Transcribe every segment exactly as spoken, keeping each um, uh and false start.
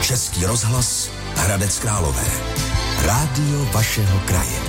Český rozhlas Hradec Králové. Rádio vašeho kraje.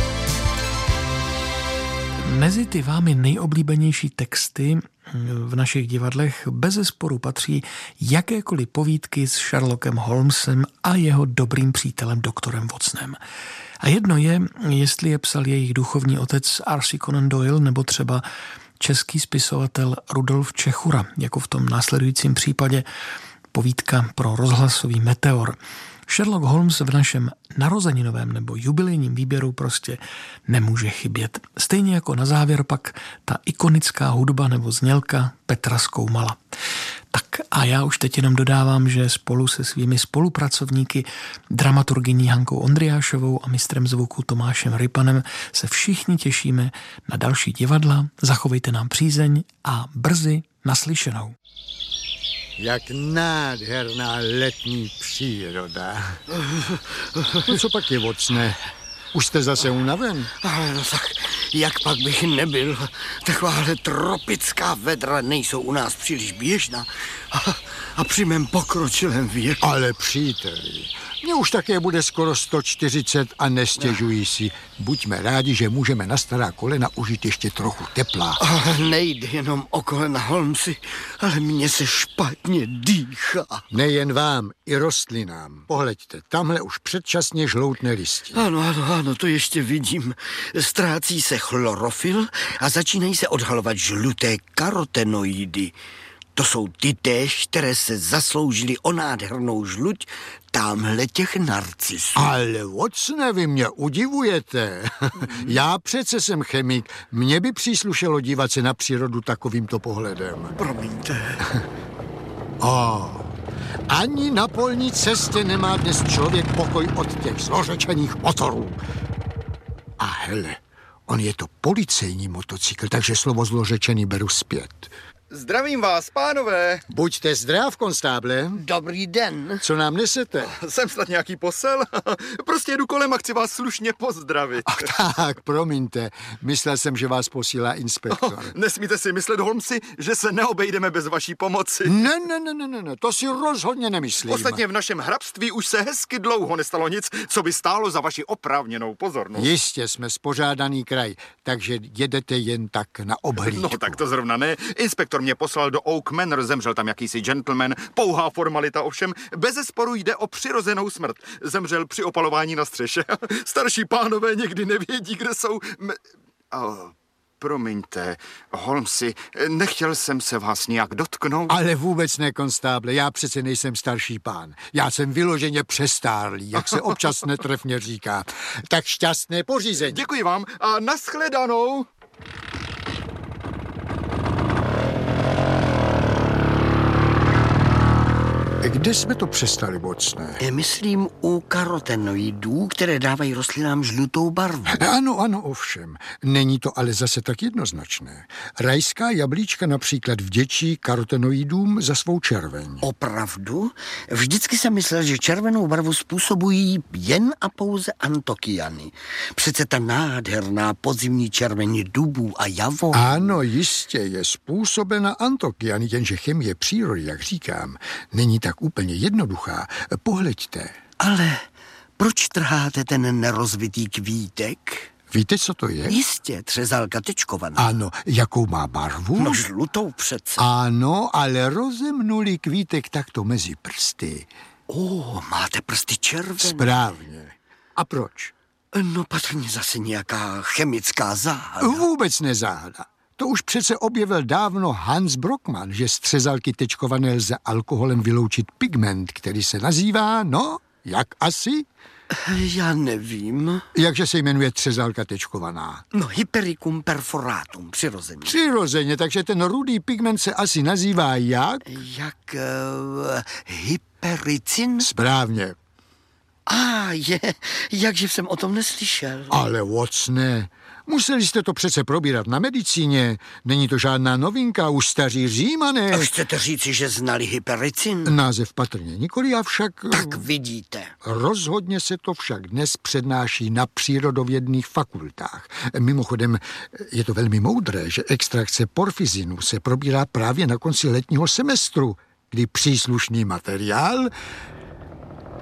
Mezi ty vámi nejoblíbenější texty v našich divadlech bezesporu patří jakékoliv povídky s Sherlockem Holmesem a jeho dobrým přítelem doktorem Watsonem. A jedno je, jestli je psal jejich duchovní otec Arthur Conan Doyle nebo třeba český spisovatel Rudolf Čechura, jako v tom následujícím případě povídka pro rozhlasový Meteor. Sherlock Holmes v našem narozeninovém nebo jubilejním výběru prostě nemůže chybět. Stejně jako na závěr pak ta ikonická hudba nebo znělka Petra Skoumala. Tak a já už teď jenom dodávám, že spolu se svými spolupracovníky, dramaturgyní Hankou Ondriášovou a mistrem zvuku Tomášem Rypanem se všichni těšíme na další divadla. Zachovejte nám přízeň a brzy naslyšenou. Jak nádherná letní příroda. No co pak je, Watsone? Už jste zase unaven? Ale no tak, jak pak bych nebyl. Takováhle tropická vedra nejsou u nás příliš běžná. A, a při mém pokročilém věku. Ale příteli, mně už také bude skoro sto čtyřicet a nestěžují si. Buďme rádi, že můžeme na stará kolena užít ještě trochu tepla. Ale nejde jenom o kolena, Holmesi, ale mně se špatně dýchá. Nejen vám, i rostlinám. Pohleďte, tamhle už předčasně žloutne listí. Ano, ano, ano, to ještě vidím. Ztrácí se chlorofyl a začínají se odhalovat žluté karotenoidy. To jsou ty též, které se zasloužily o nádhernou žluť támhle těch narcisů. Ale Watsone, vy mě udivujete. Já přece jsem chemik. Mně by příslušelo dívat se na přírodu takovýmto pohledem. Promiňte. Oh. Ani na polní cestě nemá dnes člověk pokoj od těch zlořečených motorů. A hele, on je to policejní motocykl, takže slovo zlořečený beru zpět. Zdravím vás, pánové. Buďte zdrav, konstáble. Dobrý den. Co nám nesete? Jsem snad nějaký posel? Prostě jedu kolem a chci vás slušně pozdravit. Ach tak, promiňte. Myslel jsem, že vás posílá inspektor. Oh, nesmíte si myslet, Holmesi, že se neobejdeme bez vaší pomoci. Ne, ne, ne, ne, ne, to si rozhodně nemyslím. Ostatně v našem hrabství už se hezky dlouho nestalo nic, co by stálo za vaši oprávněnou pozornost. Jistě, jsme spořádaný kraj, takže jedete jen tak na obhlídku. No tak to zrovna ne. Inspektor mě poslal do Oak Manor, zemřel tam jakýsi gentleman, pouhá formalita ovšem, bezesporu jde o přirozenou smrt. Zemřel při opalování na střeše. Starší pánové někdy nevědí, kde jsou... Me... Oh, promiňte, Holmesi, nechtěl jsem se vás nějak dotknout. Ale vůbec ne, konstáble, já přece nejsem starší pán. Já jsem vyloženě přestárlý, jak se občas netrefně říká. Tak šťastné pořízení. Děkuji vám a nashledanou. Kde jsme to přestali, Watsone? Myslím u karotenoidů, které dávají rostlinám žlutou barvu. Ano, ano, ovšem. Není to ale zase tak jednoznačné. Rajská jablíčka například vděčí karotenoidům za svou červeň. Opravdu? Vždycky jsem myslel, že červenou barvu způsobují jen a pouze antokyany. Přece ta nádherná podzimní červeň dubů a javor. Ano, jistě je způsobena antokyany, jenže chemie přírody, jak říkám, není tak úplně jednoduchá. Pohleďte. Ale proč trháte ten nerozvitý kvítek? Víte, co to je? Jistě, třezálka tečkovaná. Ano, jakou má barvu? No žlutou přece. Ano, ale rozemnulý kvítek takto mezi prsty. Ó, máte prsty červené. Správně. A proč? No patrně zase nějaká chemická záhada. Vůbec nezáhada. To už přece objevil dávno Hans Brockmann, že z třezalky tečkované lze alkoholem vyloučit pigment, který se nazývá, no, jak asi? Já nevím. Jakže se jmenuje třezalka tečkovaná? No, hypericum perforatum, přirozeně. Přirozeně, takže ten rudý pigment se asi nazývá jak? Jak uh, hypericin? Správně. A ah, je, jakže jsem o tom neslyšel. Ale Watsone, museli jste to přece probírat na medicíně. Není to žádná novinka, už staří Římané. A chcete říci, že znali hypericin? Název patrně nikoli, avšak... Tak vidíte. Rozhodně se to však dnes přednáší na přírodovědných fakultách. Mimochodem, je to velmi moudré, že extrakce porfizinu se probírá právě na konci letního semestru, kdy příslušný materiál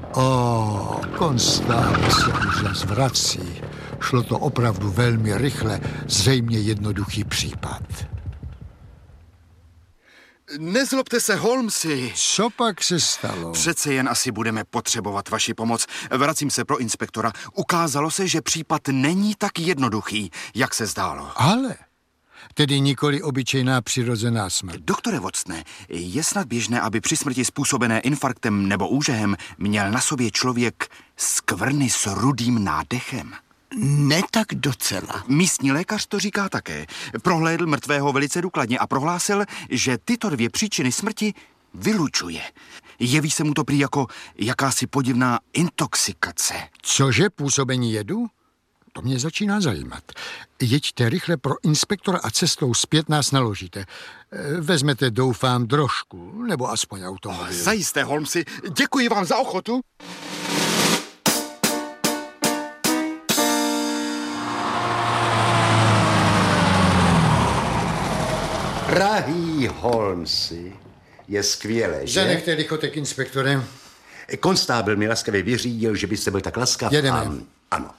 O, konstábl se už zas vrací. Šlo to opravdu velmi rychle, zřejmě jednoduchý případ. Nezlobte se, Holmesi. Co pak se stalo? Přece jen asi budeme potřebovat vaši pomoc. Vracím se pro inspektora. Ukázalo se, že případ není tak jednoduchý, jak se zdálo. Ale, tedy nikoli obyčejná přirozená smrt. Doktore Watsone, je snad běžné, aby při smrti způsobené infarktem nebo úžehem měl na sobě člověk skvrny s rudým nádechem? Ne tak docela. Místní lékař to říká také. Prohlédl mrtvého velice důkladně a prohlásil, že tyto dvě příčiny smrti vylučuje. Jeví se mu to prý jako jakási podivná intoxikace. Cože, působení jedu? To mě začíná zajímat. Jeďte rychle pro inspektora a cestou zpět nás naložíte. Vezmete, doufám, drožku, nebo aspoň automobil. Zajisté, Holmesi. Děkuji vám za ochotu. Drahý Holmesi, je skvělé, že? Zanechte lichotek, inspektore. Konstábl mi laskavě vyřídil, že byste byl tak laskav. Jedeme. A, ano.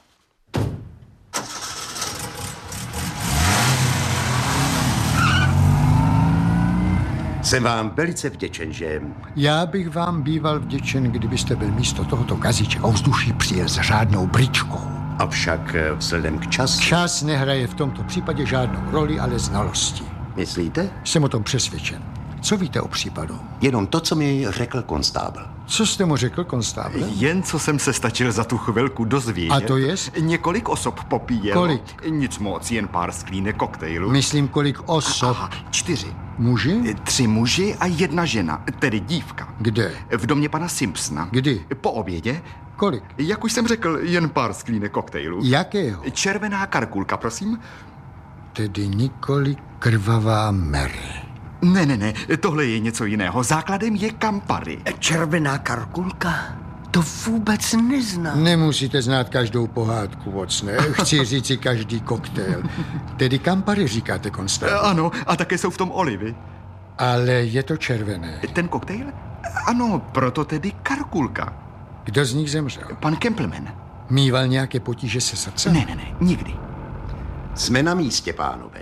Jsem vám velice vděčen, že... Já bych vám býval vděčen, kdybyste byl místo tohoto kaziče ovzduší přijel s řádnou bričkou. Avšak vzhledem k času... Čas nehraje v tomto případě žádnou roli, ale znalosti. Myslíte? Jsem o tom přesvědčen. Co víte o případu? Jenom to, co mi řekl konstábl. Co jste mu řekl, konstáble? Jen co jsem se stačil za tu chvilku dozvědět. A to jest? Několik osob popíjelo. Kolik? Nic moc, jen pár sklínek koktejlu. Myslím, kolik osob. Aha, čtyři. Muži? Tři muži a jedna žena, tedy dívka. Kde? V domě pana Simpsona. Kdy? Po obědě. Kolik? Jak už jsem řekl, jen pár sklínek koktejlu. Jakého? Červená karkulka, prosím. Tedy nikoli krvavá Mary. Ne, ne, ne, tohle je něco jiného. Základem je Campari. Červená karkulka? To vůbec neznám. Nemusíte znát každou pohádku, Watsone. Chci říci každý koktejl. Tedy Campari říkáte, konstáble. Ano, a také jsou v tom olivy. Ale je to červené. Ten koktejl? Ano, proto tedy karkulka. Kdo z nich zemřel? Pan Kempleman. Mýval nějaké potíže se srdcem? Ne, ne, ne, nikdy. Jsme na místě, pánové.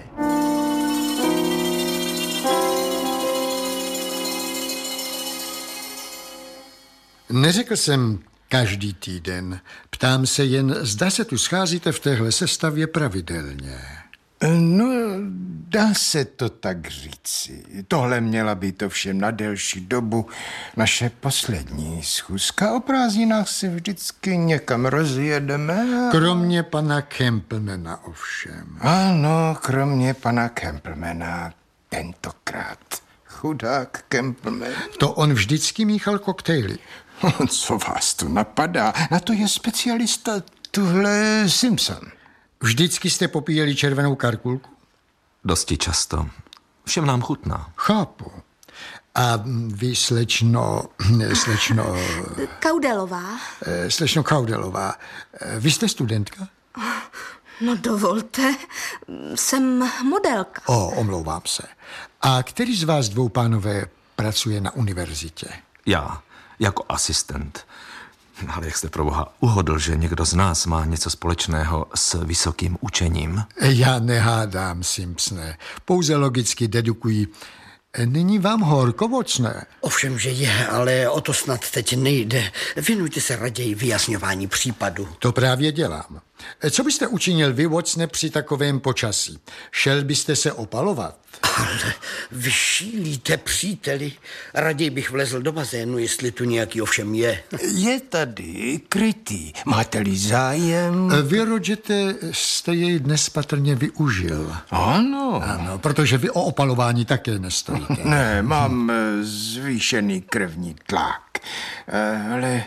Neřekl jsem každý týden. Ptám se jen, zda se tu scházíte v téhle sestavě pravidelně. No, dá se to tak říci. Tohle měla být ovšem na delší dobu naše poslední schůzka. O prázdninách se vždycky někam rozjedeme. A... Kromě pana Kemplemana ovšem. Ano, kromě pana Kemplemana tentokrát. Chudák Kempleman. To on vždycky míchal koktejly. Co vás tu napadá? Na to je specialista tuhle Simpson. Vždycky jste popíjeli červenou karkulku? Dosti často. Všem nám chutná. Chápu. A vy, slečno... slečno... Kaudelová. Slečno Kaudelová. Vy jste studentka? No dovolte, jsem modelka. O, omlouvám se. A který z vás dvou, pánové, pracuje na univerzitě? Já, jako asistent. Ale jak jste pro boha uhodl, že někdo z nás má něco společného s vysokým učením? Já nehádám, Simpsone. Pouze logicky dedukuji. Není vám horko, Watsone? Ovšem, že je, ale o to snad teď nejde. Věnujte se raději vyjasňování případu. To právě dělám. Co byste učinil vy, Watsone, při takovém počasí? Šel byste se opalovat? Ale vy šílíte, příteli. Raději bych vlezl do bazénu, jestli tu nějaký ovšem je. Je tady krytý. Máte-li zájem? Vy, Rodgete, jste jej dnes patrně využil. Ano. Ano, protože vy o opalování také nestojíte. Ne, mám zvýšený krevní tlak. Ale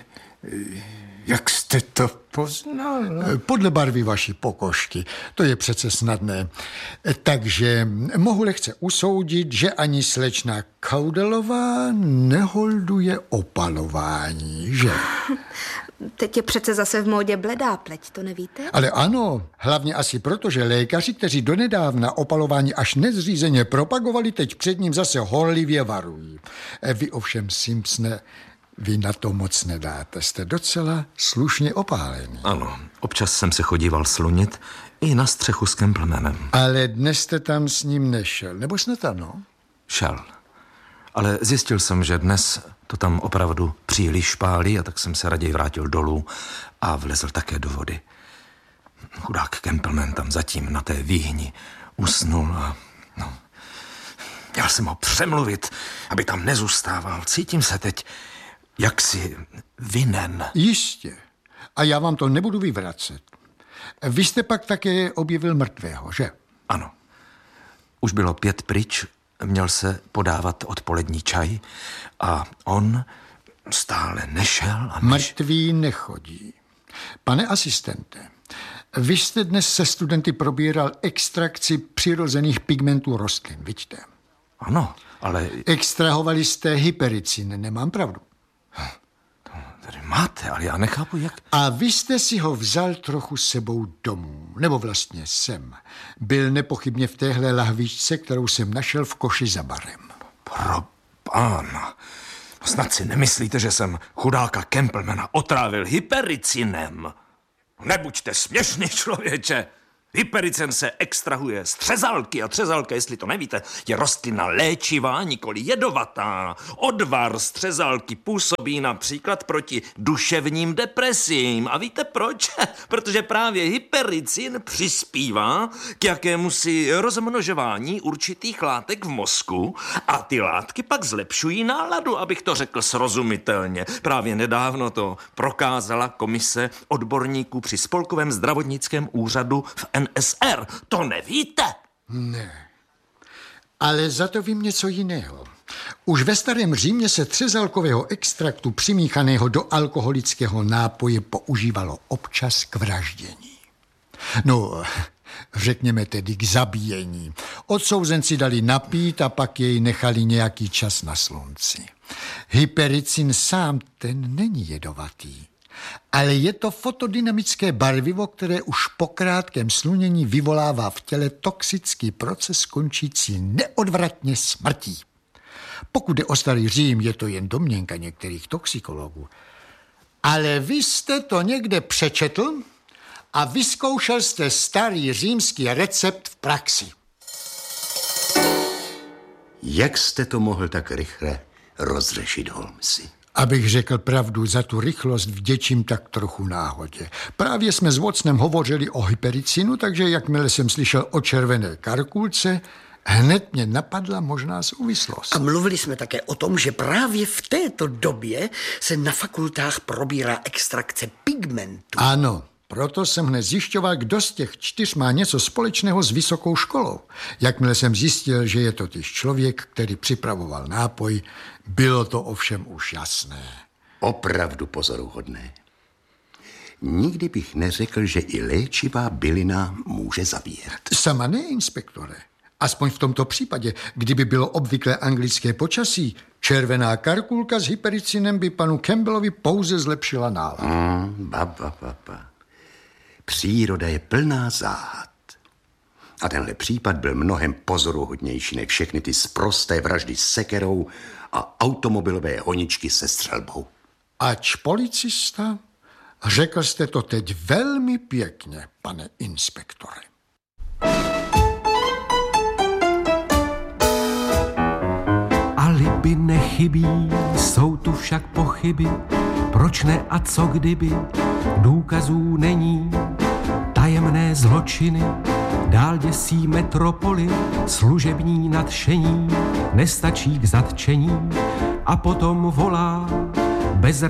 jak jste to poznal? Podle barvy vaší pokožky. To je přece snadné. Takže mohu lehce usoudit, že ani slečna Kaudelová neholduje opalování, že? Teď je přece zase v módě bledá pleť, to nevíte? Ale ano, hlavně asi proto, že lékaři, kteří donedávna opalování až nezřízeně propagovali, teď před ním zase horlivě varují. Vy ovšem, Simpsone, Vy na to moc nedáte, jste docela slušně opálený. Ano, občas jsem se chodíval slunit i na střechu s Campbellmanem. Ale dnes jste tam s ním nešel, nebo snad ano? Šel. Ale zjistil jsem, že dnes to tam opravdu příliš pálí, a tak jsem se raději vrátil dolů a vlezl také do vody. Chudák Campbellman tam zatím na té výhni usnul a no, měl jsem ho přemluvit, aby tam nezůstával. Cítím se teď jaksi vinen. Jistě. A já vám to nebudu vyvracet. Vy jste pak také objevil mrtvého, že? Ano. Už bylo pět pryč, měl se podávat odpolední čaj a on stále nešel a nešel. Mrtví nechodí. Pane asistente, vy jste dnes se studenty probíral extrakci přirozených pigmentů rostlin, vidíte? Ano, ale... Extrahovali jste hypericin, nemám pravdu. To tady máte, ale já nechápu, jak... A vy jste si ho vzal trochu s sebou domů, nebo vlastně sem. Byl nepochybně v téhle lahvičce, kterou jsem našel v koši za barem. Pro pána, snad si nemyslíte, že jsem chudáka Campbellmana otrávil hypericinem? Nebuďte směšný, člověče. Hypericin se extrahuje z třezalky a třezalka, jestli to nevíte, je rostlina léčivá, nikoli jedovatá. Odvar z třezalky působí například proti duševním depresím. A víte proč? Protože právě hypericin přispívá k jakémusi rozmnožování určitých látek v mozku a ty látky pak zlepšují náladu, abych to řekl srozumitelně. Právě nedávno to prokázala komise odborníků při Spolkovém zdravotnickém úřadu v N S R. To nevíte? Ne. Ale za to vím něco jiného. Už ve starém Římě se třezalkového extraktu přimíchaného do alkoholického nápoje používalo občas k vraždění. No, řekněme tedy k zabíjení. Odsouzenci dali napít a pak jej nechali nějaký čas na slunci. Hypericin sám ten není jedovatý. Ale je to fotodynamické barvivo, které už po krátkém slunění vyvolává v těle toxický proces končící neodvratně smrtí. Pokud jde o starý Řím, je to jen domněnka některých toxikologů. Ale vy jste to někde přečetl a vyzkoušel jste starý římský recept v praxi. Jak jste to mohl tak rychle rozřešit, Holmesi? Abych řekl pravdu, za tu rychlost vděčím tak trochu náhodě. Právě jsme s Watsonem hovořili o hypericinu, takže jakmile jsem slyšel o červené karkulce, hned mě napadla možná souvislost. A mluvili jsme také o tom, že právě v této době se na fakultách probírá extrakce pigmentu. Ano, proto jsem hned zjišťoval, kdo z těch čtyř má něco společného s vysokou školou. Jakmile jsem zjistil, že je totiž člověk, který připravoval nápoj, bylo to ovšem už jasné. Opravdu pozoruhodné. Nikdy bych neřekl, že i léčivá bylina může zabíjet. Sama ne, inspektore. Aspoň v tomto případě, kdyby bylo obvyklé anglické počasí, červená karkulka s hypericinem by panu Campbellovi pouze zlepšila náladu. Mm, ba, ba, ba, ba. Příroda je plná záhad. A tenhle případ byl mnohem pozoruhodnější než všechny ty sprosté vraždy s sekerou a automobilové honičky se střelbou. Ač policista, řekl jste to teď velmi pěkně, pane inspektore. Alibi nechybí, jsou tu však pochyby, proč ne a co kdyby, důkazů není, tajemné zločiny, dál děsí metropoli, služební nadšení, nestačí k zatčení a potom volá bez